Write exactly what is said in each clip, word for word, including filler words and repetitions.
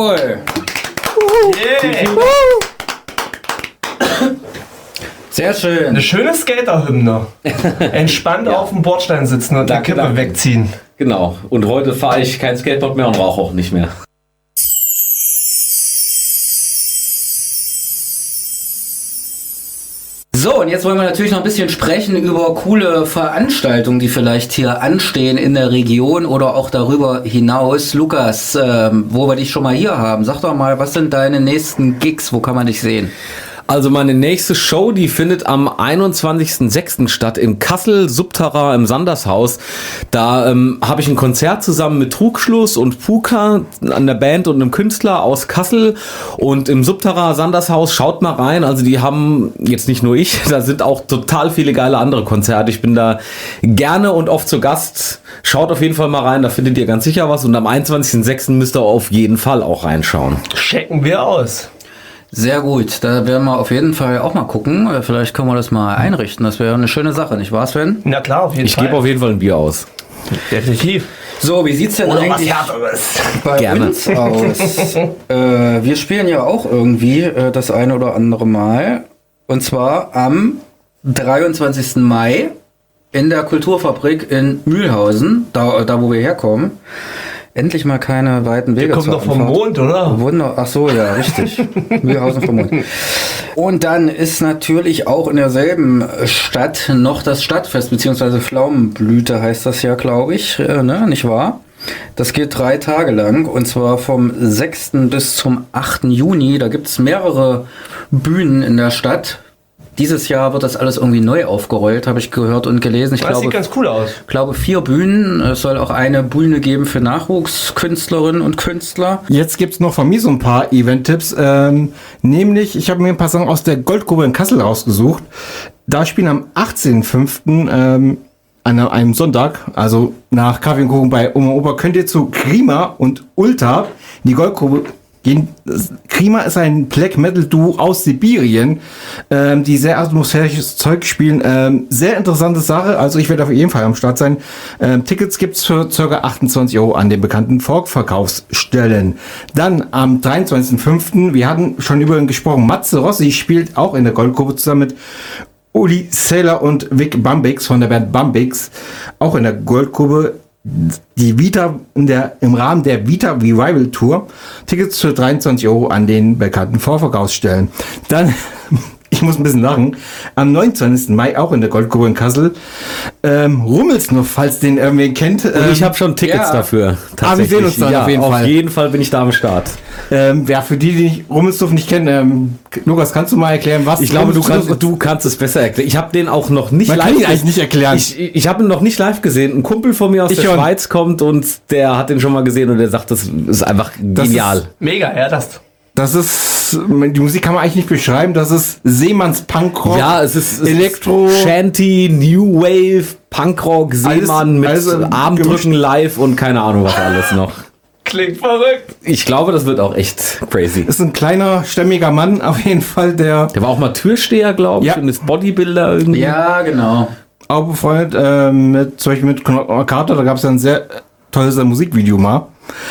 Jawohl. Yeah. Sehr schön. Eine schöne Skater-Hymne. Entspannt Ja. auf dem Bordstein sitzen und Danke, die Kippe danke. wegziehen. Genau. Und heute fahre ich kein Skateboard mehr und rauche auch nicht mehr. So, und jetzt wollen wir natürlich noch ein bisschen sprechen über coole Veranstaltungen, die vielleicht hier anstehen in der Region oder auch darüber hinaus. Lukas, ähm, wo wir dich schon mal hier haben, sag doch mal, was sind deine nächsten Gigs? Wo kann man dich sehen? Also meine nächste Show, die findet am einundzwanzigsten sechsten statt in Kassel, Subterra im Sandershaus. Da ähm, habe ich ein Konzert zusammen mit Trugschluss und Puka, an der Band und einem Künstler aus Kassel. Und im Subterra Sandershaus, schaut mal rein. Also die haben, jetzt nicht nur ich, da sind auch total viele geile andere Konzerte. Ich bin da gerne und oft zu Gast. Schaut auf jeden Fall mal rein, da findet ihr ganz sicher was. Und am einundzwanzigsten sechsten müsst ihr auf jeden Fall auch reinschauen. Checken wir aus. Sehr gut, da werden wir auf jeden Fall auch mal gucken. Vielleicht können wir das mal einrichten. Das wäre eine schöne Sache, nicht wahr, Sven? Na klar, auf jeden Ich Fall. gebe auf jeden Fall ein Bier aus. Definitiv. So, wie sieht's denn Oder was eigentlich Härteres. bei Gerne. uns aus? äh, wir spielen ja auch irgendwie äh, das eine oder andere Mal. Und zwar am dreiundzwanzigsten Mai in der Kulturfabrik in Mühlhausen, da, da wo wir herkommen. Endlich mal keine weiten Wege. Wir kommen zur doch vom Anfahrt. Mond, oder? Wunder, ach so, ja, richtig. Mühlhausen vom Mond. Und dann ist natürlich auch in derselben Stadt noch das Stadtfest, beziehungsweise Pflaumenblüte heißt das ja, glaube ich, äh, ne? Nicht wahr? Das geht drei Tage lang und zwar vom sechsten bis zum achten Juni. Da gibt es mehrere Bühnen in der Stadt. Dieses Jahr wird das alles irgendwie neu aufgerollt, habe ich gehört und gelesen. Ich Das glaube, sieht ganz cool aus. glaube vier Bühnen. Es soll auch eine Bühne geben für Nachwuchskünstlerinnen und Künstler. Jetzt gibt's noch von mir so ein paar Event-Tipps. Ähm, nämlich, ich habe mir ein paar Sachen aus der Goldgrube in Kassel rausgesucht. Da spielen am achtzehnten fünften Ähm, an einem Sonntag, also nach Kaffee und Kuchen bei Oma Ober, könnt ihr zu Krima und Ulta in die Goldgrube gehen. Krima ist ein Black Metal Duo aus Sibirien, ähm, die sehr atmosphärisches Zeug spielen. Ähm, sehr interessante Sache. Also ich werde auf jeden Fall am Start sein. Ähm, Tickets gibt's für ca. achtundzwanzig Euro an den bekannten Vorverkaufsstellen. Dann am dreiundzwanzigsten fünften Wir hatten schon über ihn gesprochen. Matze Rossi spielt auch in der Goldgrube zusammen mit Uli Sailor und Vic Bambix von der Band Bambix. Auch in der Goldgrube. Die Vita in der, im Rahmen der Vita Revival Tour. Tickets für dreiundzwanzig Euro an den bekannten Vorverkaufsstellen. Dann, ich muss ein bisschen lachen, am neunundzwanzigsten Mai auch in der Goldgrube in Kassel. Ähm, Rummelsnuff, falls den irgendwer kennt. Und Ähm, ich habe schon Tickets ja. dafür. Ah, wir sehen uns dann ja, auf jeden auf Fall. jeden Fall bin ich da am Start. ähm, ja, für die, die Rummelsnuff nicht kennen, ähm, Lukas, kannst du mal erklären, was Ich glaube, du Rummelsnuff kannst, du kannst es besser erklären. Ich habe den auch noch nicht Man live kann ihn gesehen. eigentlich nicht erklären. Ich, ich habe ihn noch nicht live gesehen. Ein Kumpel von mir aus Ich der schon. Schweiz kommt und der hat den schon mal gesehen und der sagt, das ist einfach Das genial. ist- Mega, ja, das. Das ist, die Musik kann man eigentlich nicht beschreiben, das ist Seemanns Punkrock. Ja, es ist, es Elektro. ist Shanty, New Wave, Punkrock, Seemann mit alles im Armdrücken live und keine Ahnung was alles noch. Klingt verrückt. Ich glaube, das wird auch echt crazy. Ist ein kleiner, stämmiger Mann, auf jeden Fall, der Der war auch mal Türsteher, glaube ich, Ja. und ist Bodybuilder irgendwie. Ja, genau. auch befreundet äh, mit, zum Beispiel mit Conor Carter, da gab es ja ein sehr äh, tolles Musikvideo mal.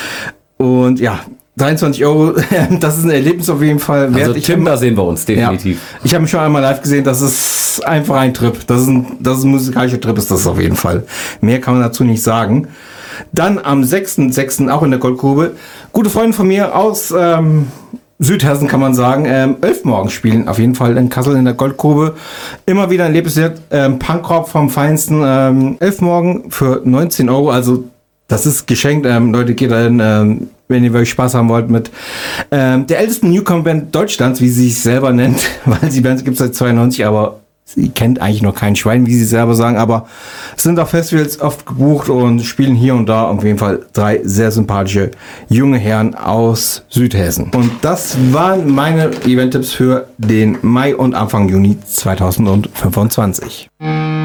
Und ja, dreiundzwanzig Euro, das ist ein Erlebnis auf jeden Fall wert. Also Ich Tim, hab- da sehen wir uns definitiv. Ja, ich habe mich schon einmal live gesehen, das ist einfach ein Trip. Das ist ein, das ist ein musikalischer Trip, ist das auf jeden Fall. Mehr kann man dazu nicht sagen. Dann am sechsten sechsten auch in der Goldgrube. Gute Freunde von mir aus ähm, Südhessen, kann man sagen, ähm, Elfmorgen spielen auf jeden Fall in Kassel in der Goldgrube. Immer wieder ein Lebenswert, ähm, Punkrock vom Feinsten. Ähm, Elfmorgen für neunzehn Euro, also das ist geschenkt. Ähm, Leute, geht dahin, ähm, wenn ihr wirklich Spaß haben wollt mit ähm, der ältesten Newcomer-Band Deutschlands, wie sie sich selber nennt, weil die Band gibt es seit zweiundneunzig, aber sie kennt eigentlich noch kein Schwein, wie sie selber sagen, aber sind auf Festivals oft gebucht und spielen hier und da auf jeden Fall drei sehr sympathische junge Herren aus Südhessen. Und das waren meine Event-Tipps für den Mai und Anfang Juni zweitausendfünfundzwanzig.